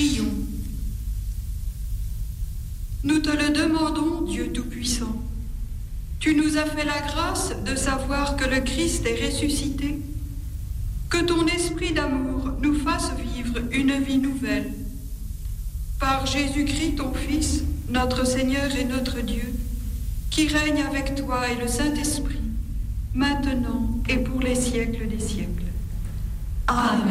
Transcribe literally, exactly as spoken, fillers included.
Prions. Nous te le demandons, Dieu Tout-Puissant. Tu nous as fait la grâce de savoir que le Christ est ressuscité. Que ton esprit d'amour nous fasse vivre une vie nouvelle. Par Jésus-Christ, ton Fils, notre Seigneur et notre Dieu, qui règne avec toi et le Saint-Esprit, maintenant et pour les siècles des siècles. Amen.